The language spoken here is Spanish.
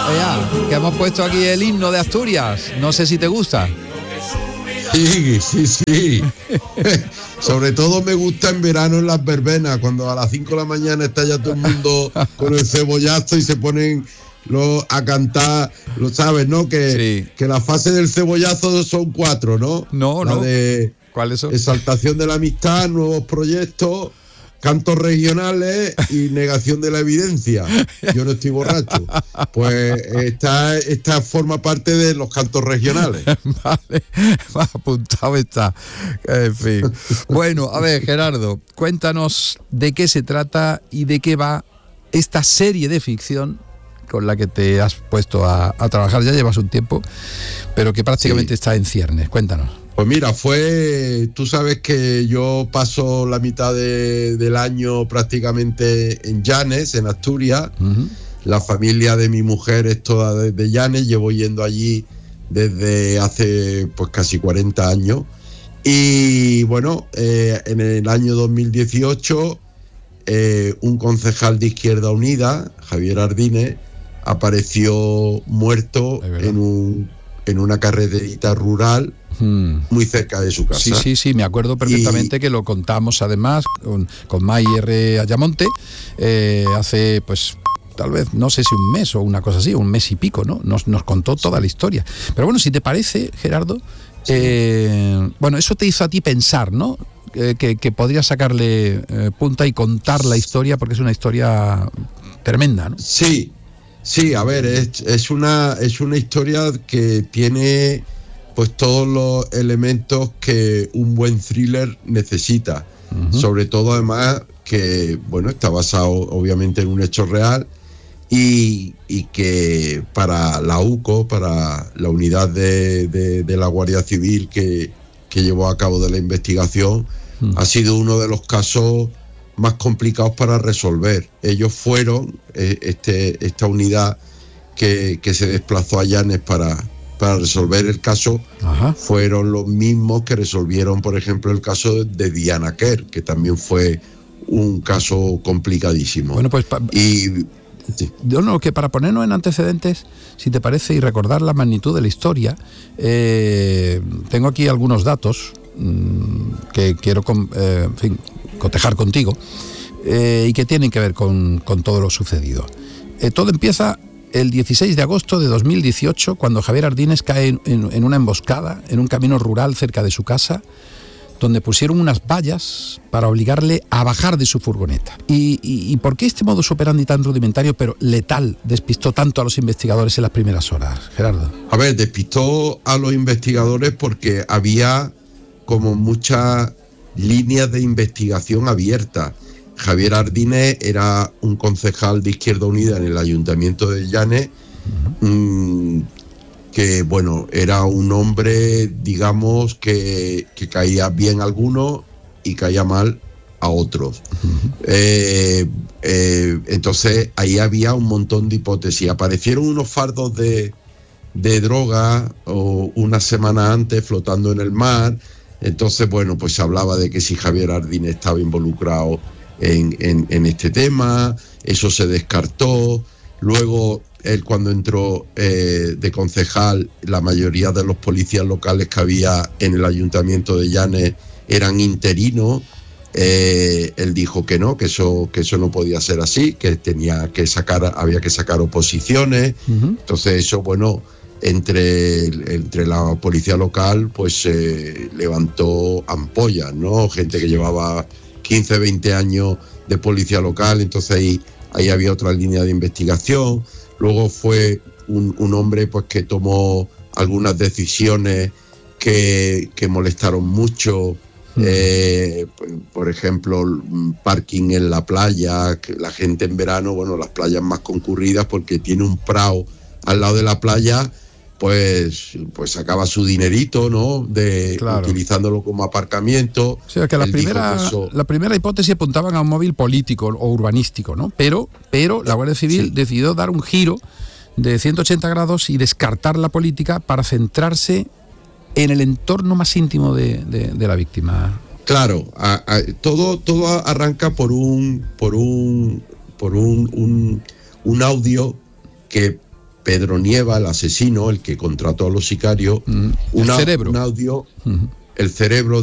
que hemos puesto aquí el himno de Asturias. No sé si te gusta. Sí. Sobre todo me gusta en verano en las verbenas, cuando a las 5 de la mañana está ya todo el mundo con el cebollazo y se ponen a cantar, lo sabes, ¿no? Que la fase del cebollazo son 4, ¿no? No. De ¿Cuáles son? exaltación de la amistad, nuevos proyectos, cantos regionales y negación de la evidencia. Yo no estoy borracho. Pues esta forma parte de los cantos regionales. Vale, apuntado está. En fin. Bueno, a ver, Gerardo, cuéntanos de qué se trata y de qué va esta serie de ficción con la que te has puesto a trabajar. Ya llevas un tiempo, pero que prácticamente está en ciernes. Cuéntanos. Pues mira, tú sabes que yo paso la mitad del año prácticamente en Llanes, en Asturias. Uh-huh. La familia de mi mujer es toda de Llanes, llevo yendo allí desde hace pues casi 40 años. Y bueno, en el año 2018, un concejal de Izquierda Unida, Javier Ardínez, apareció muerto en una carreterita rural muy cerca de su casa. Sí, me acuerdo perfectamente que lo contamos además con Mayer Ayamonte hace pues tal vez, no sé si un mes o una cosa así, un mes y pico, ¿no? Nos contó toda la historia. Pero bueno, si te parece, Gerardo, bueno, eso te hizo a ti pensar, ¿no? Que podrías sacarle punta y contar la historia, porque es una historia tremenda, ¿no? Sí, a ver, es una historia que tiene pues todos los elementos que un buen thriller necesita. Uh-huh. Sobre todo además que, bueno, está basado obviamente en un hecho real y que para la UCO, para la unidad de la Guardia Civil que llevó a cabo de la investigación, ha sido uno de los casos más complicados para resolver. Ellos fueron, esta unidad que se desplazó a Llanes para resolver el caso. Ajá. Fueron los mismos que resolvieron, por ejemplo, el caso de Diana Kerr, que también fue un caso complicadísimo. Bueno, pues que para ponernos en antecedentes, si te parece, y recordar la magnitud de la historia, tengo aquí algunos datos que quiero cotejar contigo y que tienen que ver con todo lo sucedido. Todo empieza el 16 de agosto de 2018, cuando Javier Ardínez cae en una emboscada en un camino rural cerca de su casa, donde pusieron unas vallas para obligarle a bajar de su furgoneta. ¿Y por qué este modus operandi tan rudimentario pero letal despistó tanto a los investigadores en las primeras horas, Gerardo? A ver, despistó a los investigadores porque había como muchas líneas de investigación abiertas. Javier Ardínez era un concejal de Izquierda Unida en el Ayuntamiento de Llanes, que bueno, era un hombre, digamos, que caía bien a algunos y caía mal a otros. Entonces ahí había un montón de hipótesis. Aparecieron unos fardos de droga o una semana antes flotando en el mar. Entonces, bueno, pues se hablaba de que si Javier Ardínez estaba involucrado en este tema, eso se descartó. Luego, él cuando entró de concejal, la mayoría de los policías locales que había en el Ayuntamiento de Llanes eran interinos. Él dijo que no, que eso no podía ser así, que había que sacar oposiciones. Uh-huh. Entonces eso, bueno, entre la policía local pues se levantó ampollas, ¿no? Gente que llevaba 15, 20 años de policía local, entonces ahí había otra línea de investigación. Luego fue un hombre pues que tomó algunas decisiones que molestaron mucho. Por ejemplo, parking en la playa, que la gente en verano, bueno, las playas más concurridas porque tiene un prado al lado de la playa, pues sacaba su dinerito, ¿no? Claro. Utilizándolo como aparcamiento. O sea, que la primera hipótesis apuntaban a un móvil político o urbanístico, ¿no? Pero la Guardia Civil decidió dar un giro de 180 grados y descartar la política para centrarse en el entorno más íntimo de la víctima. Claro, todo arranca por un audio que Pedro Nieva, el asesino, el que contrató a los sicarios, el cerebro. un audio, el cerebro